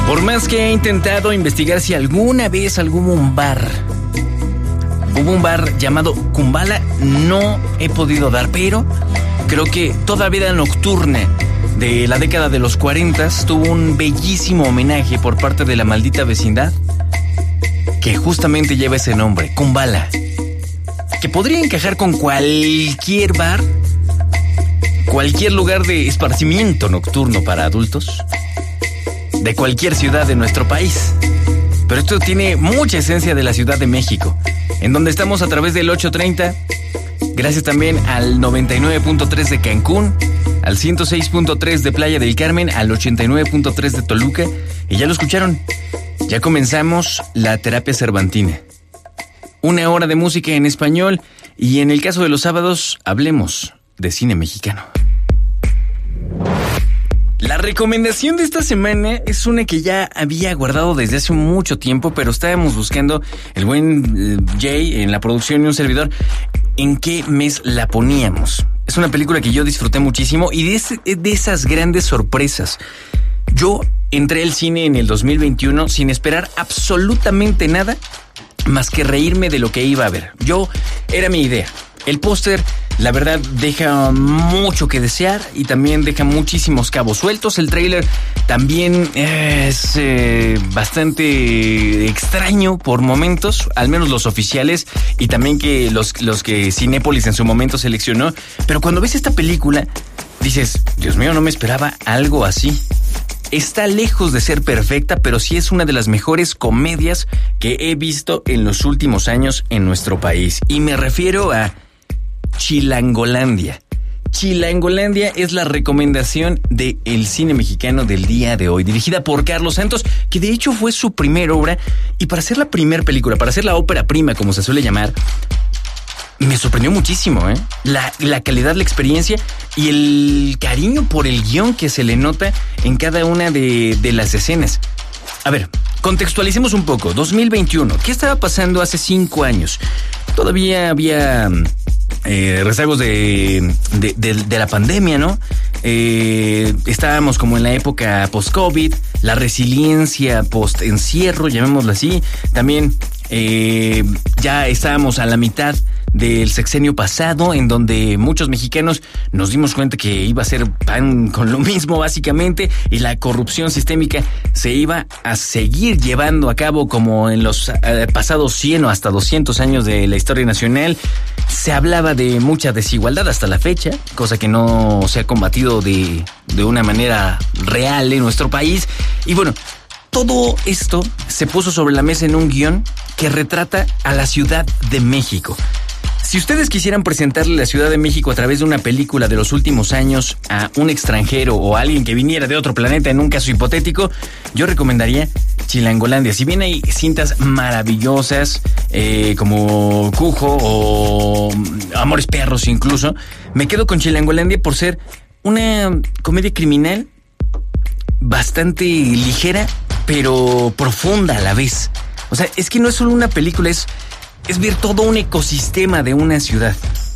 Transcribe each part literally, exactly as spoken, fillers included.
Por más que he intentado investigar si alguna vez algún un bar, hubo un bar llamado Kumbala, no he podido dar, pero creo que toda vida nocturna de la década de los cuarenta tuvo un bellísimo homenaje por parte de la maldita vecindad que justamente lleva ese nombre, Kumbala, que podría encajar con cualquier bar, cualquier lugar de esparcimiento nocturno para adultos de cualquier ciudad de nuestro país. Pero esto tiene mucha esencia de la Ciudad de México, en donde estamos a través del ocho treinta, gracias también al noventa y nueve punto tres de Cancún, al ciento seis punto tres de Playa del Carmen, al ochenta y nueve punto tres de Toluca. Y ya lo escucharon, ya comenzamos la terapia cervantina. Una hora de música en español y en el caso de los sábados, hablemos de cine mexicano. La recomendación de esta semana es una que ya había guardado desde hace mucho tiempo, pero estábamos buscando, el buen eh, Jay en la producción y un servidor, en qué mes la poníamos. Es una película que yo disfruté muchísimo y de, ese, de esas grandes sorpresas. Yo entré al cine en el dos mil veintiuno sin esperar absolutamente nada más que reírme de lo que iba a ver. Yo, era mi idea. El póster, la verdad, deja mucho que desear y también deja muchísimos cabos sueltos. El tráiler también es eh, bastante extraño por momentos, al menos los oficiales, y también que los, los que Cinépolis en su momento seleccionó. Pero cuando ves esta película, dices, Dios mío, no me esperaba algo así. Está lejos de ser perfecta, pero sí es una de las mejores comedias que he visto en los últimos años en nuestro país. Y me refiero a Chilangolandia. Chilangolandia es la recomendación del cine mexicano del día de hoy, dirigida por Carlos Santos, que de hecho fue su primera obra, y para ser la primera película, para ser la ópera prima, como se suele llamar, me sorprendió muchísimo, ¿eh? La, la calidad, la experiencia y el cariño por el guión que se le nota en cada una de, de las escenas. A ver, contextualicemos un poco. dos mil veintiuno, ¿qué estaba pasando hace cinco años? Todavía había eh, rezagos de, de, de, de la pandemia, ¿no? Eh, estábamos como en la época post-COVID, la resiliencia post-encierro, llamémoslo así. También eh, ya estábamos a la mitad del sexenio pasado, en donde muchos mexicanos nos dimos cuenta que iba a ser pan con lo mismo básicamente, y la corrupción sistémica se iba a seguir llevando a cabo como en los eh, pasados cien o hasta doscientos años de la historia nacional. Se hablaba de mucha desigualdad hasta la fecha, cosa que no se ha combatido de, de una manera real en nuestro país. Y bueno, todo esto se puso sobre la mesa en un guión que retrata a la Ciudad de México. Si ustedes quisieran presentarle la Ciudad de México a través de una película de los últimos años a un extranjero o a alguien que viniera de otro planeta, en un caso hipotético, yo recomendaría Chilangolandia. Si bien hay cintas maravillosas eh, como Cujo o Amores Perros incluso, me quedo con Chilangolandia por ser una comedia criminal bastante ligera, pero profunda a la vez. O sea, es que no es solo una película, es... es ver todo un ecosistema de una ciudad.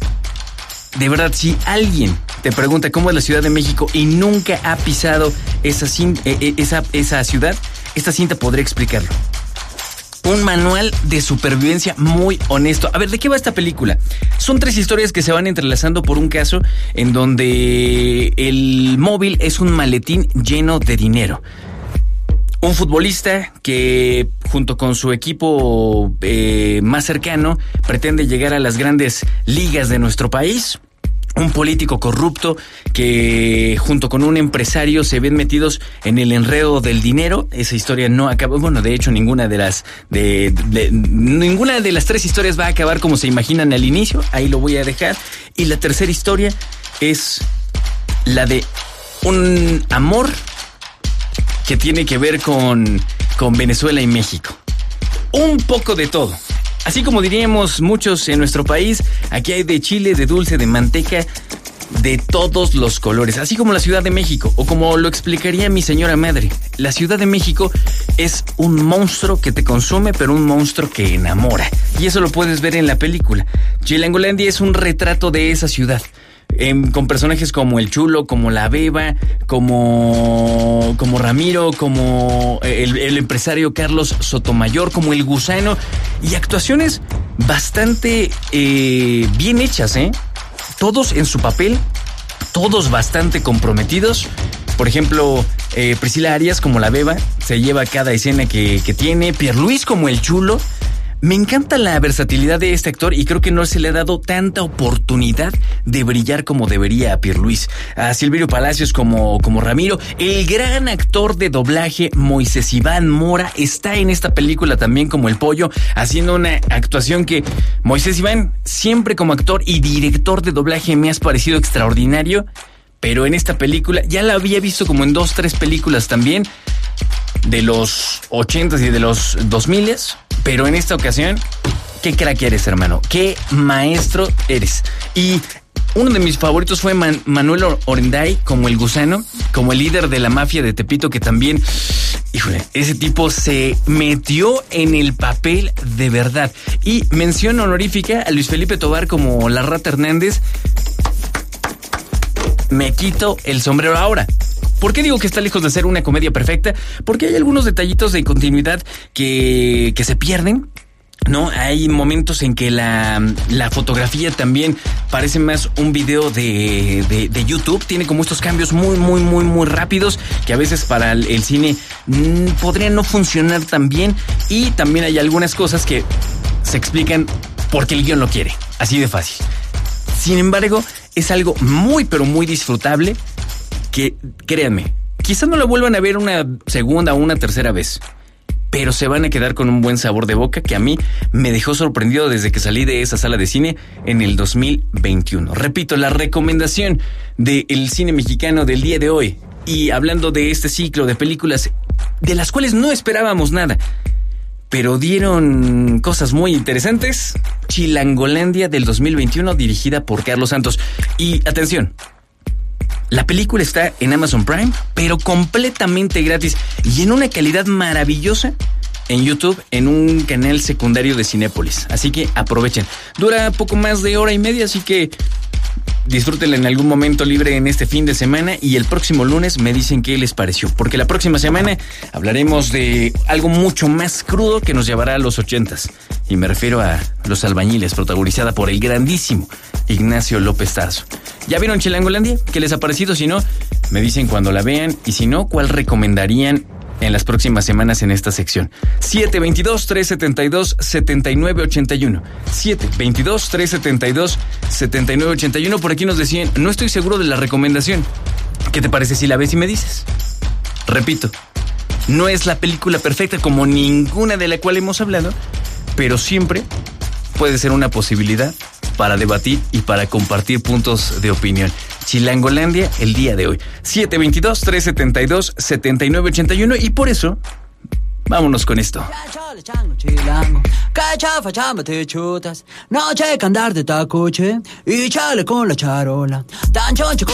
De verdad, si alguien te pregunta cómo es la Ciudad de México y nunca ha pisado esa, esa, esa ciudad, esta cinta podría explicarlo. Un manual de supervivencia muy honesto. A ver, ¿de qué va esta película? Son tres historias que se van entrelazando por un caso en donde el móvil es un maletín lleno de dinero. Un futbolista que junto con su equipo eh, más cercano pretende llegar a las grandes ligas de nuestro país. Un político corrupto que junto con un empresario se ven metidos en el enredo del dinero. Esa historia no acaba, bueno, de hecho ninguna de las de, de, de ninguna de las tres historias va a acabar como se imaginan al inicio. Ahí lo voy a dejar. Y la tercera historia es la de un amor que tiene que ver con, con Venezuela y México. Un poco de todo. Así como diríamos muchos en nuestro país, aquí hay de chile, de dulce, de manteca, de todos los colores. Así como la Ciudad de México, o como lo explicaría mi señora madre. La Ciudad de México es un monstruo que te consume, pero un monstruo que enamora. Y eso lo puedes ver en la película. Chilangolandia es un retrato de esa ciudad. eh, con personajes como el Chulo, como la Beba, como, como Ramiro, como el, el empresario Carlos Sotomayor, como el Gusano, y actuaciones bastante eh, bien hechas, ¿eh? Todos en su papel, todos bastante comprometidos. Por ejemplo, eh, Priscila Arias como la Beba, se lleva cada escena que, que tiene. Pierluis como el Chulo. Me encanta la versatilidad de este actor y creo que no se le ha dado tanta oportunidad de brillar como debería a Pierluis. A Silverio Palacios como, como Ramiro. El gran actor de doblaje Moisés Iván Mora está en esta película también como el Pollo, haciendo una actuación que Moisés Iván, siempre como actor y director de doblaje, me has parecido extraordinario. Pero en esta película, ya la había visto como en dos, tres películas también, de los ochentas y de los dos miles, pero en esta ocasión, qué crack eres, hermano, qué maestro eres. Y uno de mis favoritos fue Man- Manuel Orenday como el Gusano, como el líder de la mafia de Tepito, que también, híjole, ese tipo se metió en el papel de verdad. Y mención honorífica a Luis Felipe Tobar como la Rata Hernández. Me quito el sombrero ahora. ¿Por qué digo que está lejos de ser una comedia perfecta? Porque hay algunos detallitos de continuidad que, que se pierden, ¿no? Hay momentos en que la, la fotografía también parece más un video de, de, de YouTube. Tiene como estos cambios muy, muy, muy, muy rápidos que a veces para el, el cine mmm, podrían no funcionar tan bien. Y también hay algunas cosas que se explican porque el guión lo quiere. Así de fácil. Sin embargo, es algo muy, pero muy disfrutable que, créanme, quizás no lo vuelvan a ver una segunda o una tercera vez, pero se van a quedar con un buen sabor de boca que a mí me dejó sorprendido desde que salí de esa sala de cine en el dos mil veintiuno. Repito, la recomendación del cine mexicano del día de hoy, y hablando de este ciclo de películas de las cuales no esperábamos nada, pero dieron cosas muy interesantes. Chilangolandia del dos mil veintiuno, dirigida por Carlos Santos. Y atención, la película está en Amazon Prime, pero completamente gratis y en una calidad maravillosa en YouTube, en un canal secundario de Cinépolis. Así que aprovechen. Dura poco más de hora y media, así que disfrútenla en algún momento libre en este fin de semana, y el próximo lunes me dicen qué les pareció, porque la próxima semana hablaremos de algo mucho más crudo que nos llevará a los ochentas, y me refiero a Los Albañiles, protagonizada por el grandísimo Ignacio López Tarso. ¿Ya vieron Chilangolandia? ¿Qué les ha parecido? Si no, me dicen cuando la vean, y si no, ¿cuál recomendarían en las próximas semanas en esta sección? siete veintidós, trescientos setenta y dos, setenta y nueve ochenta y uno. siete veintidós, trescientos setenta y dos, setenta y nueve ochenta y uno. Por aquí nos decían, no estoy seguro de la recomendación. ¿Qué te parece si la ves y me dices? Repito, no es la película perfecta como ninguna de la cual hemos hablado, pero siempre puede ser una posibilidad para debatir y para compartir puntos de opinión. Chilangolandia el día de hoy. siete veintidós, trescientos setenta y dos, setenta y nueve ochenta y uno. Y por eso, vámonos con esto. No checa andar de tacoche y chale con la charola. Tan choncho